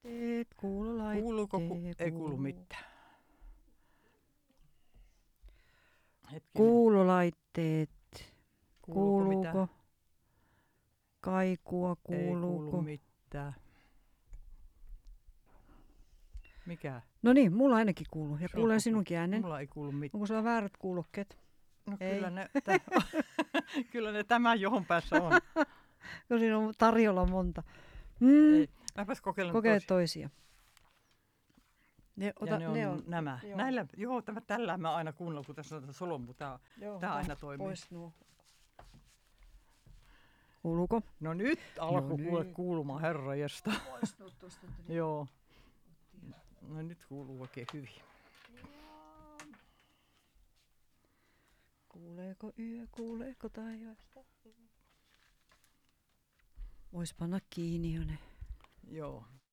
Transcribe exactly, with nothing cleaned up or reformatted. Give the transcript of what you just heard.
Kuulolaitteet, kuulolaitteet. Kuuluuko? Ku- ei kuulu mitään. Hetkinen. Kuulolaitteet. Kuuluuko Kuuluuko? mitään? Kaikua, Ei kuuluuko? kuulu mitään. Mikä? No niin, mulla ainakin kuuluu. Ja Se on kuulee koko- sinunkin äänen. Mulla ei kuulu mitään. Onko sulla väärät kuulokkeet? No Ei. kyllä ne, tä- kyllä ne tämän johon päässä on. No siinä on tarjolla monta. Mm. Ei. Mäpäs kokeilen Kokeile toisia. toisia. Ne, ota, Ja ne on, ne on nämä. joo. Näillä, joo, tämä, tällä mä aina kuunnellut, kun tässä on solmu. Tää, Joo, tää ota aina toimii. Pois nuo. Kuuluuko? No nyt alkoi No kuule niin. kuulumaan, herranjestas. Pois nuo tuosta. Joo. No nyt kuuluu oikein hyvin. Kuuleeko yö, kuuleeko taivaasta? Vois panna kiinni jo ne. Joo.